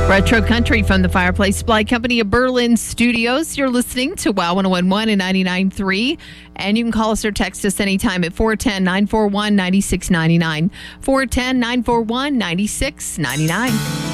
Retro Country from the Fireplace Supply Company of Berlin Studios. You're listening to WOW 101.1 and 99.3. And you can call us or text us anytime at 410-941-9699. 410-941-9699.